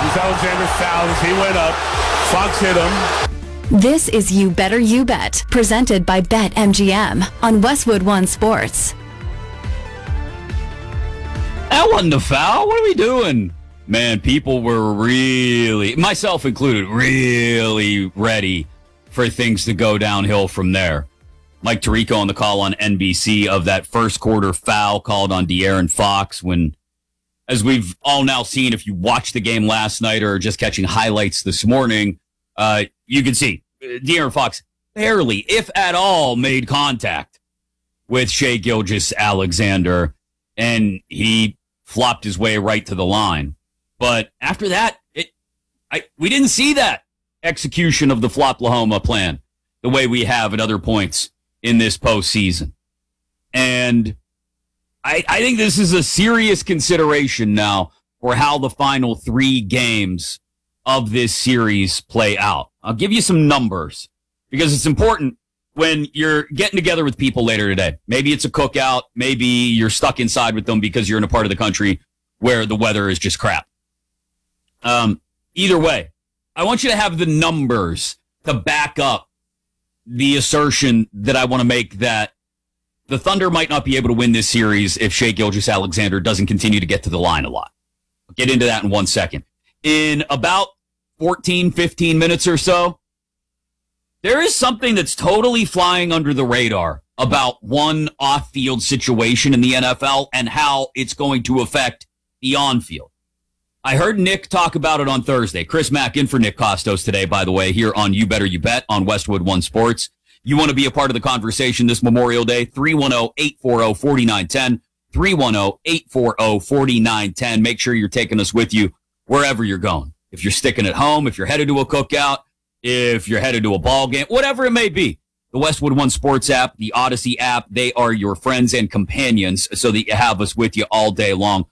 Gilgeous-Alexander fouled as he went up. Fox hit him. This is You Better You Bet, presented by BetMGM on Westwood One Sports. That wasn't a foul. What are we doing? Man, people were really, myself included, really ready for things to go downhill from there. Mike Tirico on the call on NBC of that first quarter foul called on De'Aaron Fox when, as we've all now seen, if you watched the game last night or just catching highlights this morning, you can see De'Aaron Fox barely, if at all, made contact with Shai Gilgeous-Alexander, and he flopped his way right to the line. But after that, we didn't see that execution of the Floplahoma plan the way we have at other points in this postseason. And I think this is a serious consideration now for how the final 3 games of this series play out. I'll give you some numbers because it's important when you're getting together with people later today. Maybe it's a cookout. Maybe you're stuck inside with them because you're in a part of the country where the weather is just crap. Either way, I want you to have the numbers to back up the assertion that I want to make that the Thunder might not be able to win this series if Shai Gilgeous-Alexander doesn't continue to get to the line a lot. I'll get into that in 1 second. In about 14, 15 minutes or so, there is something that's totally flying under the radar about one off-field situation in the NFL and how it's going to affect the on-field. I heard Nick talk about it on Thursday. Chris Mack in for Nick Costos today, by the way, here on You Better You Bet on Westwood One Sports. You want to be a part of the conversation this Memorial Day? 310-840-4910. 310-840-4910. Make sure you're taking us with you wherever you're going. If you're sticking at home, if you're headed to a cookout, if you're headed to a ball game, whatever it may be. The Westwood One Sports app, the Odyssey app, they are your friends and companions so that you have us with you all day long.